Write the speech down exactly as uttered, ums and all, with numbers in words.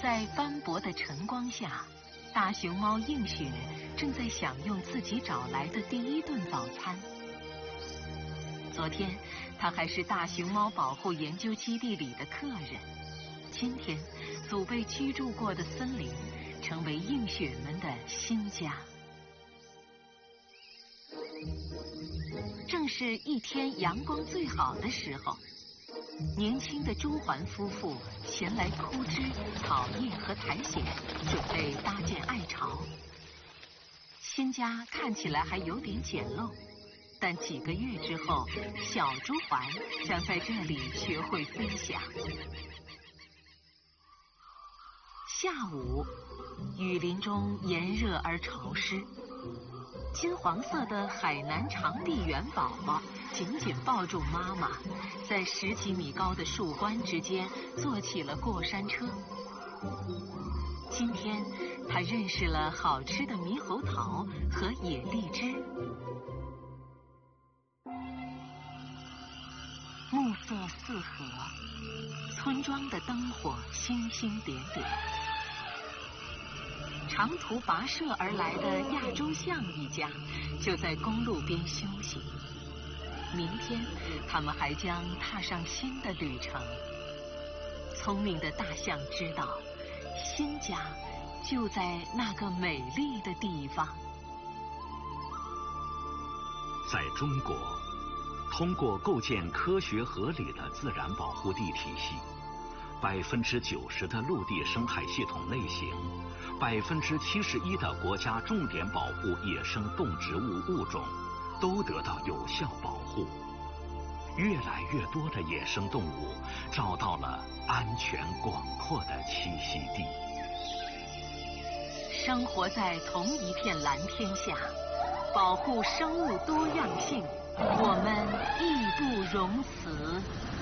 在斑驳的晨光下，大熊猫映雪正在享用自己找来的第一顿早餐。昨天，它还是大熊猫保护研究基地里的客人。今天，祖辈居住过的森林成为映雪们的新家。正是一天阳光最好的时候，年轻的朱鹮夫妇衔来枯枝、草叶和苔藓，准备搭建爱巢。新家看起来还有点简陋，但几个月之后，小朱鹮将在这里学会飞翔。下午，雨林中炎热而潮湿，金黄色的海南长臂猿宝宝紧紧抱住妈妈，在十几米高的树冠之间做起了过山车。今天，他认识了好吃的猕猴桃和野荔枝。暮色四合，村庄的灯火星星点点。长途跋涉而来的亚洲象一家就在公路边休息。明天，他们还将踏上新的旅程。聪明的大象知道，新家就在那个美丽的地方。 在中国，通过构建科学合理的自然保护地体系，百分之九十的陆地生态系统类型，百分之七十一的国家重点保护野生动植物物种都得到有效保护。越来越多的野生动物找到了安全广阔的栖息地。 生活在同一片蓝天下，保护生物多样性，我们义不容辞。